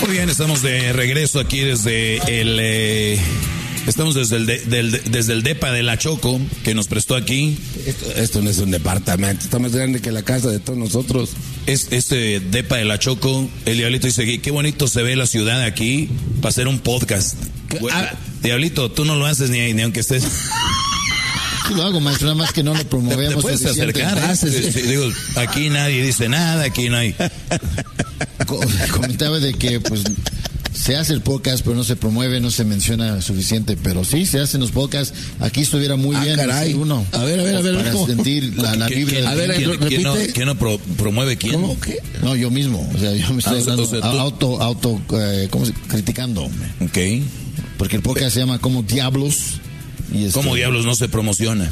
Muy bien, estamos de regreso aquí desde el... Estamos desde el depa de la Choco, que nos prestó aquí. Esto no es un departamento, está más grande que la casa de todos nosotros. Este depa de la Choco, el Diablito dice, qué bonito se ve la ciudad aquí para hacer un podcast. Diablito, tú no lo haces ni aunque estés... Sí lo hago, maestro, nada más que no lo promovemos. Te puedes acercar, digo, aquí nadie dice nada, aquí no hay... Comentaba de que, pues... Se hace el podcast, pero no se promueve, no se menciona suficiente. Pero sí, se hacen los podcasts. Aquí estuviera muy bien. Caray. Uno. A ver. Para sentir la vibra. A ver, repite. ¿Quién no promueve quién? ¿Cómo? ¿Qué? No, yo mismo. O sea, yo me estoy ¿cómo se? Criticando. Ok. Porque el podcast se llama ¿Cómo Diablos? Y ¿Cómo Diablos no se promociona?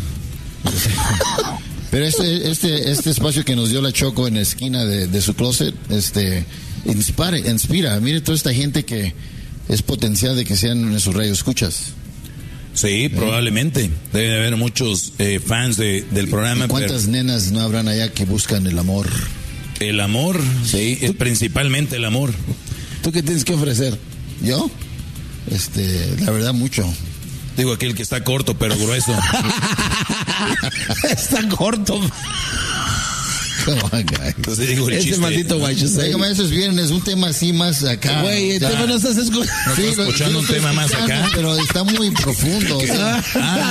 Pero este espacio que nos dio la Choco en la esquina de su closet, inspira. Mire toda esta gente que es potencial de que sean nuestros radioescuchas. Sí, probablemente. Debe haber muchos fans del programa. ¿Y cuántas nenas no habrán allá que buscan el amor? El amor, sí, principalmente el amor. ¿Tú qué tienes que ofrecer? ¿Yo? La verdad, mucho. Digo, aquel que está corto pero grueso. Está corto. Entonces digo el ese chiste. Maldito guacho. Dígame, eso es viernes, un tema así más acá. Güey, el tema no estás escuchando. ¿No estás escuchando un tema más acá? Pero está muy profundo. O sea.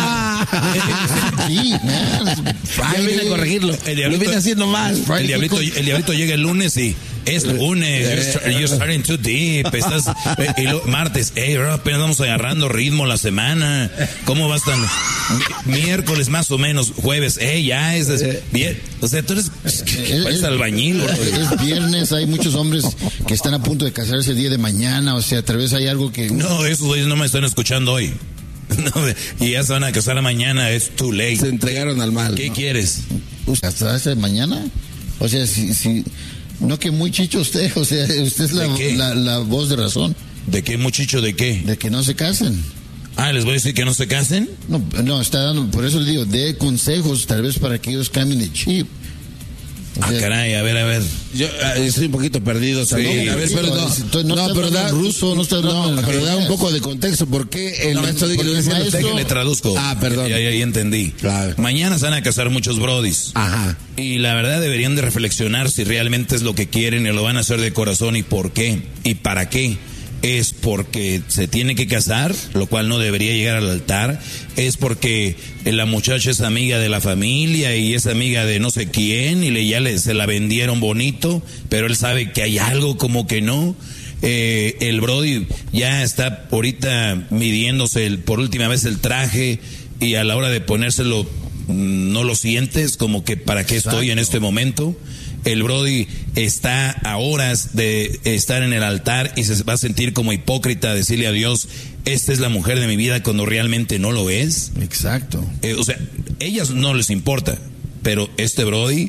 Sí, man. Ya vine a corregirlo. Lo viene haciendo más. El diablito llega el lunes y es lunes. You're starting too deep. Martes, bro, apenas vamos agarrando ritmo la semana. ¿Cómo vas tan? Miércoles más o menos, jueves, ya es bien. O sea, tú eres albañil. Es viernes, hay muchos hombres que están a punto de casarse el día de mañana. O sea, tal vez hay algo que... No, esos güeyes no me están escuchando hoy. No, y ya se van a casar mañana, es too late. Se entregaron al mal. ¿Qué quieres? ¿Casarse mañana? O sea, si no, que muy chicho usted, o sea, usted es la voz de razón. ¿De qué, muchicho, de qué? De que no se casen. ¿Les voy a decir que no se casen? No, está dando, por eso le digo, de consejos, tal vez para que ellos cambien de chip. O sea, caray, a ver. Yo estoy un poquito perdido también. Sí, a ver, pero no está ruso, no está hablando. Pero da un poco de contexto. ¿Por qué el maestro dice que le traduzco? Perdón. Ya entendí. Claro. Mañana se van a casar muchos brodis. Ajá. Y la verdad deberían de reflexionar si realmente es lo que quieren y lo van a hacer de corazón y por qué y para qué. Es porque se tiene que casar, lo cual no debería llegar al altar. Es porque la muchacha es amiga de la familia y es amiga de no sé quién y se la vendieron bonito, pero él sabe que hay algo como que no. El brody ya está ahorita midiéndose por última vez el traje y a la hora de ponérselo no lo sientes, como que para qué estoy en este momento. El brody está a horas de estar en el altar y se va a sentir como hipócrita, decirle a Dios, esta es la mujer de mi vida cuando realmente no lo es. Exacto. O sea, ellas no les importa, pero este brody,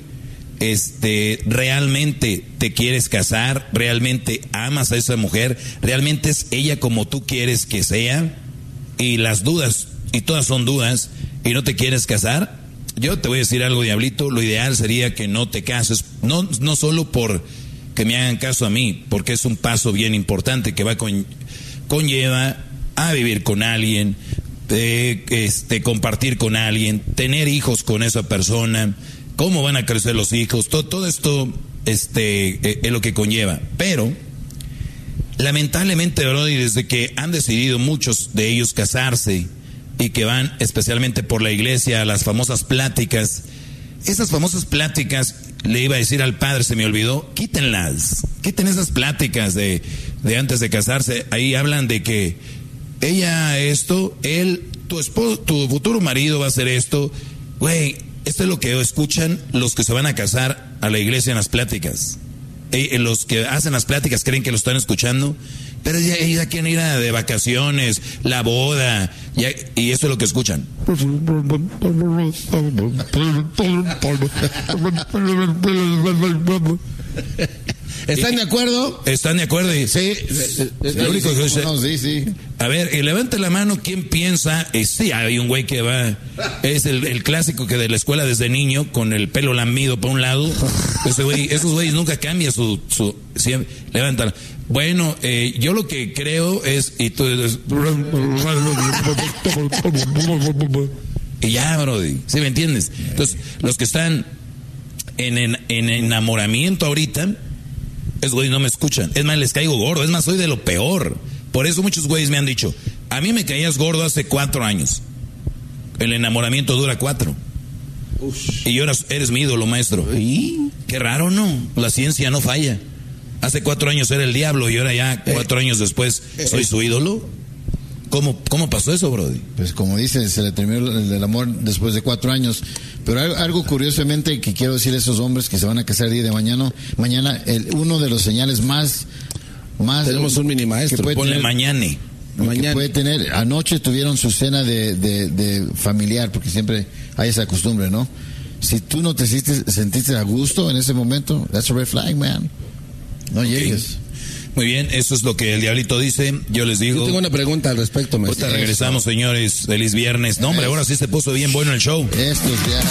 realmente te quieres casar, realmente amas a esa mujer, realmente es ella como tú quieres que sea, y las dudas, y todas son dudas, y no te quieres casar. Yo te voy a decir algo, diablito, lo ideal sería que no te cases, no solo por que me hagan caso a mí, porque es un paso bien importante que conlleva a vivir con alguien, compartir con alguien, tener hijos con esa persona, cómo van a crecer los hijos, todo esto es lo que conlleva. Pero lamentablemente, brody, desde que han decidido muchos de ellos casarse y que van especialmente por la iglesia a las famosas pláticas, esas famosas pláticas, le iba a decir al padre, se me olvidó, quiten esas pláticas de antes de casarse. Ahí hablan de que ella esto, él, tu esposo, tu futuro marido va a hacer esto. Güey, esto es lo que escuchan los que se van a casar a la iglesia en las pláticas. Los que hacen las pláticas creen que lo están escuchando, pero ya quieren ir de vacaciones, la boda, y eso es lo que escuchan. ¿Están de acuerdo? ¿Están de acuerdo? Sí. Lo único que sí. A ver, levante la mano, ¿quién piensa? Sí, hay un güey que va, es el clásico que de la escuela desde niño, con el pelo lamido para un lado. Esos güeyes nunca cambian siempre, levántala. Bueno, yo lo que creo es, y ya, brody, ¿sí me entiendes? Entonces, los que están en enamoramiento ahorita, esos güeyes no me escuchan. Es más, les caigo gordo, es más, soy de lo peor. Por eso muchos güeyes me han dicho, a mí me caías gordo hace 4 años. El enamoramiento dura 4. Y ahora eres mi ídolo, maestro. ¿Y? Qué raro, ¿no? La ciencia no falla. Hace 4 años era el diablo y ahora ya 4 años después soy su ídolo. ¿Cómo pasó eso, brody? Pues como dice, se le terminó el amor después de 4 años. Pero algo curiosamente que quiero decir a esos hombres que se van a casar el día de mañana, uno de los señales más tenemos un mini maestro. Ponle mañana. Que puede tener, anoche tuvieron su cena de familiar, porque siempre hay esa costumbre, ¿no? Si tú no te sentiste a gusto en ese momento, that's a red flag, man. No llegues. Muy bien, eso es lo que el diablito dice. Yo les digo. Yo tengo una pregunta al respecto, maestro. Ahorita regresamos, señores. Feliz viernes. No, hombre, ahora sí se puso bien bueno el show. Estos ya.